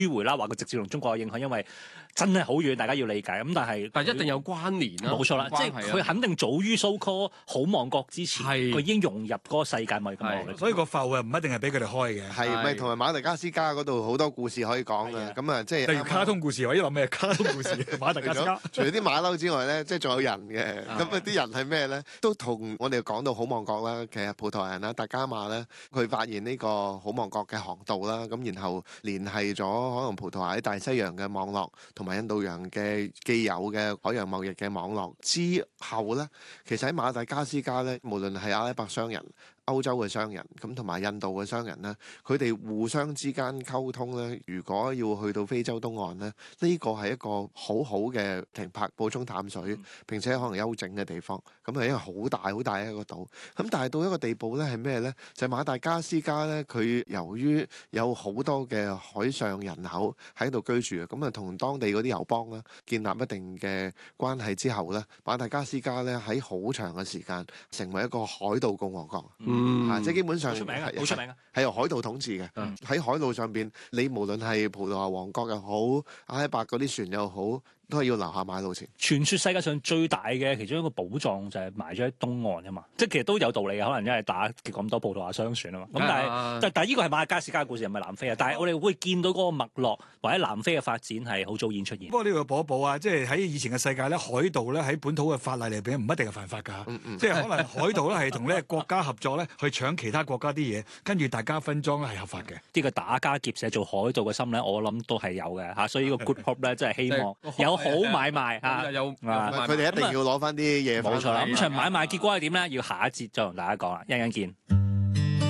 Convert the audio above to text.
迂迴啦，話佢直接同中國有影響，因為真係好遠，大家要理解。咁但係一定有關聯啦。 冇錯啦，即係佢肯定早於蘇科好望角之前，佢已經融入嗰個世界貿易嘅網絡。 所以個埠啊唔一定係俾佢哋開嘅。 係咪同埋馬達加斯加嗰度好多故事可以講嘅？咁啊，即係例如卡通故事，我一諗咩卡通故事？馬達加斯加除咗啲馬騮之外咧，即係仲有人嘅。咁啊，啲人係咩咧？都同我哋講到好望角啦。其實葡萄牙人啦，達伽馬咧，佢發現呢個好望角嘅航道啦，咁然後聯繫咗可能葡萄牙喺大西洋嘅網絡，同埋印度洋嘅既有嘅海洋貿易嘅網絡之後咧，其實喺馬達加斯加咧，無論係阿拉伯商人、歐洲嘅商人咁同埋印度嘅商人咧，佢哋互相之間溝通咧，如果要去到非洲東岸咧，呢個係一個好好嘅停泊、補充淡水並且可能休整嘅地方。咁係一個好大好大一個島。咁但係到一個地步咧係咩咧？就係馬達加斯加咧，佢由於有好多嘅海上人口喺度居住啊，咁啊同當地嗰啲友邦啦建立一定嘅關係之後咧，馬達加斯加咧喺好長嘅時間成為一個海盜共和國。即係基本上好出名啊！好出名啊！ 係由海盜統治嘅。喺海路上邊，你無論係葡萄牙王國又好，阿拉伯嗰啲船又好，都係要留下買路錢。 傳說世界上最大嘅其中一個寶藏就係埋咗喺東岸啊嘛，即係其實都有道理嘅，可能因為打擊咁多葡萄牙商船啊嘛。咁但係呢個係馬達加斯加嘅故事，唔係南非啊。但係我哋會見到嗰個脈絡或者南非嘅發展係好早已經出現。 不過呢個補一補啊，即係喺以前嘅世界咧，海盜咧喺本土嘅法例裏邊唔一定係犯法㗎。即係可能海盜咧係同呢個國家合作咧去搶其他國家啲嘢，跟住大家分贓係合法嘅。 呢個打家劫舍做海盜嘅心咧，我諗都係有嘅嚇。所以呢個 Good Hope 咧，真係希望有好買賣嚇。 佢哋一定要攞翻啲嘢。 冇錯啦。咁場買賣結果係點咧？要下一節再同大家講啦。一陣間見。